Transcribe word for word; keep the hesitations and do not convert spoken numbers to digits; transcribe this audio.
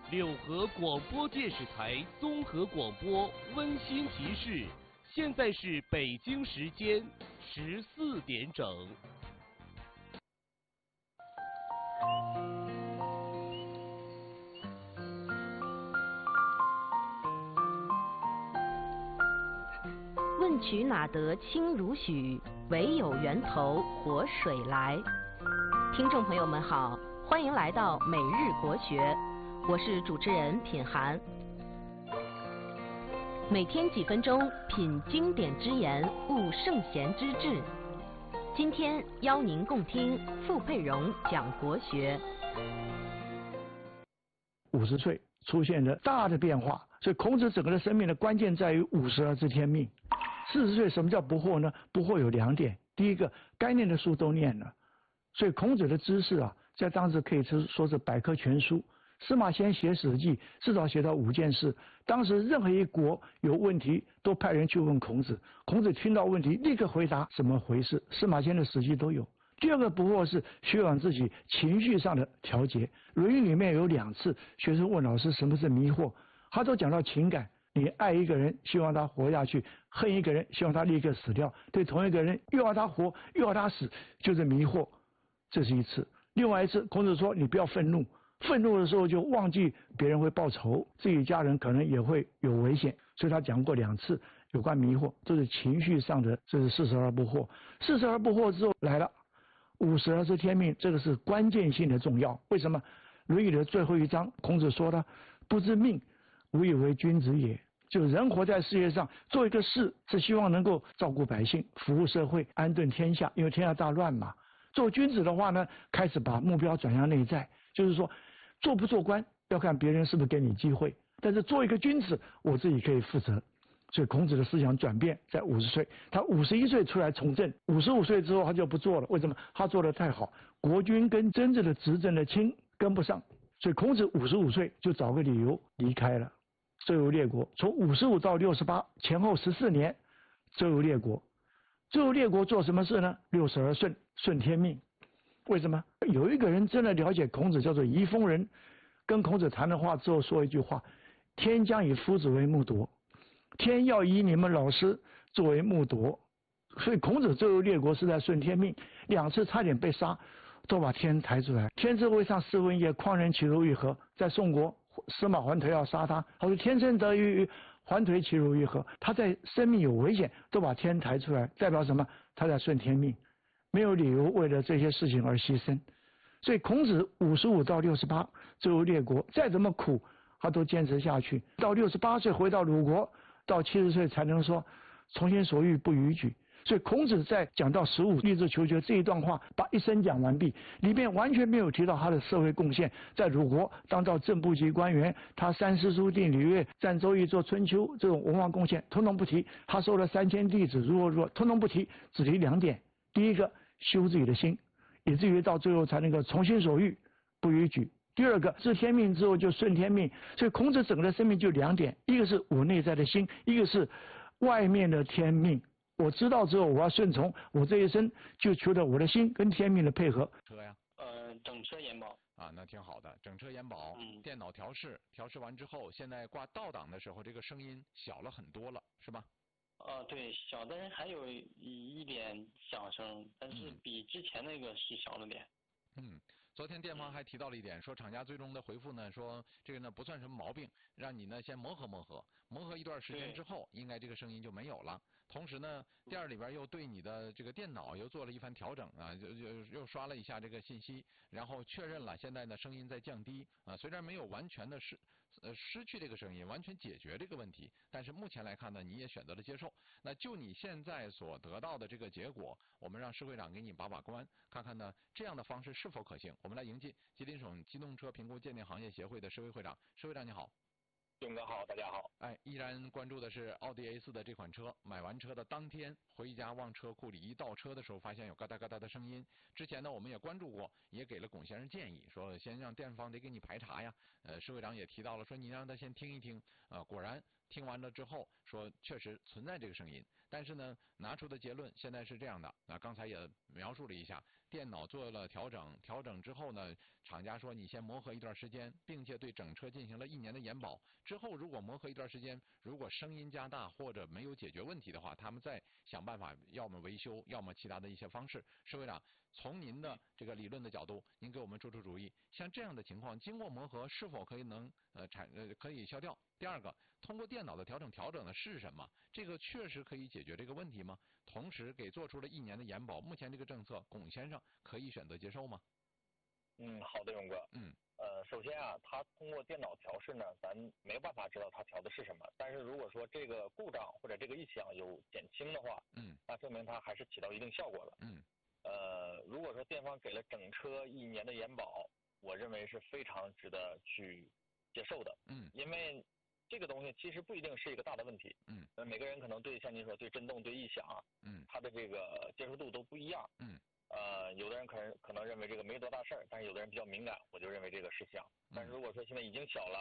六合广播电视台综合广播温馨提示：现在是北京时间十四点整。 问渠哪得清如许？唯有源头活水来。听众朋友们好，欢迎来到每日国学，我是主持人品涵。每天几分钟，品经典之言，悟圣贤之治。今天邀您共听傅佩荣讲国学。 五十岁出现了大的变化，所以孔子整个的生命的关键在于五十而知天命。四十岁什么叫不惑呢？不惑有两点，第一个该念的书都念了，所以孔子的知识啊，在当时可以说是百科全书。司马迁写史记至少写到五件事，当时任何一国有问题都派人去问孔子，孔子听到问题立刻回答怎么回事，司马迁的史记都有。第二个不惑是学养自己情绪上的调节，论语里面有两次学生问老师什么是迷惑，他都讲到情感，你爱一个人希望他活下去，恨一个人希望他立刻死掉，对同一个人又要他活又要他死，就是迷惑，这是一次。另外一次孔子说你不要愤怒，愤怒的时候就忘记别人会报仇，自己家人可能也会有危险，所以他讲过两次有关迷惑，这是情绪上的，这是四十而不惑。四十而不惑之后来了五十而知天命，这个是关键性的重要。为什么？论语的最后一章孔子说的不知命，无以为君子也。就人活在世界上做一个事是希望能够照顾百姓，服务社会，安顿天下，因为天下大乱嘛。做君子的话呢，开始把目标转向内在，就是说做不做官要看别人是不是给你机会，但是做一个君子我自己可以负责。所以孔子的思想转变在五十岁，他五十一岁出来从政，五十五岁之后他就不做了。为什么？他做得太好，国君跟真正的执政的卿跟不上，所以孔子五十五岁就找个理由离开了周游列国。从五十五到六十八前后十四年周游列国。周游列国做什么事呢？六十而顺，顺天命。为什么？有一个人真的了解孔子，叫做仪封人，跟孔子谈了话之后说一句话：天将以夫子为木铎，天要以你们老师作为木铎。所以孔子周游列国是在顺天命，两次差点被杀都把天抬出来。天之谓上斯文也，匡人其如玉何？在宋国司马桓颓要杀他，他说天生得于桓颓其如玉何？他在生命有危险都把天抬出来，代表什么？他在顺天命，没有理由为了这些事情而牺牲。所以孔子五十五到六十八周游列国，再怎么苦他都坚持下去，到六十八岁回到鲁国，到七十岁才能说从心所欲不逾矩。所以孔子在讲到十五立志求学这一段话，把一生讲完毕，里面完全没有提到他的社会贡献。在鲁国当到正部级官员，他三诗书定礼乐，占周易做春秋，这种文化贡献通通不提。他收了三千弟子，如何如何通通不提，只提两点：第一个修自己的心，以至于到最后才能够从心所欲不逾矩；第二个知天命之后就顺天命。所以孔子整个的生命就两点，一个是我内在的心，一个是外面的天命。我知道之后我要顺从，我这一生就求得我的心跟天命的配合。 车呀， 呃，整车延保啊，那挺好的，整车延保，嗯，电脑调试，调试完之后，现在挂倒档的时候，这个声音小了很多了，是吧？ 呃，对，小的还有一一点响声，但是比之前那个是小了点。 嗯，昨天电方还提到了一点，说厂家最终的回复呢，说这个呢不算什么毛病，让你呢先磨合磨合，磨合一段时间之后，应该这个声音就没有了。同时呢，店里边又对你的这个电脑又做了一番调整啊，就又又刷了一下这个信息，然后确认了现在呢声音在降低啊，虽然没有完全的失呃失去这个声音，完全解决这个问题，但是目前来看呢，你也选择了接受。那就你现在所得到的这个结果，我们让施会长给你把把关，看看呢这样的方式是否可行。我们来迎进吉林省机动车评估鉴定行业协会的施会会长，施会长你好。 勇哥好，大家好。 哎，依然关注的是奥迪 A 四 的这款车，买完车的当天回家往车库里一倒车的时候，发现有嘎哒嘎哒的声音。之前呢，我们也关注过，也给了龚先生建议，说先让店方得给你排查呀。呃，施会长也提到了，说你让他先听一听。呃，果然听完了之后，说确实存在这个声音，但是呢，拿出的结论现在是这样的。那、呃、刚才也描述了一下， 电脑做了调整，调整之后呢，厂家说你先磨合一段时间，并且对整车进行了一年的延保。之后如果磨合一段时间，如果声音加大或者没有解决问题的话，他们再想办法，要么维修，要么其他的一些方式。施会长，从您的这个理论的角度，您给我们出出主意，像这样的情况，经过磨合是否可以能呃产呃可以消掉？第二个，通过电脑的调整调整的是什么？这个确实可以解决这个问题吗？同时给做出了一年的延保，目前这个政策，龚先生可以选择接受吗？ 嗯，好的，勇哥。 嗯。 呃，首先啊，他通过电脑调试呢，咱没有办法知道他调的是什么。但是如果说这个故障或者这个异响有减轻的话， 嗯， 那证明它还是起到一定效果了。 嗯。 呃，如果说店方给了整车一年的延保，我认为是非常值得去接受的。 嗯。 因为这个东西其实不一定是一个大的问题。 嗯。 呃，每个人可能对像您说对震动、对异响， 嗯， 他的这个接受度都不一样。 嗯。 呃，有的人可能可能认为这个没多大事儿，但是有的人比较敏感，我就认为这个是响。但是如果说现在已经小了，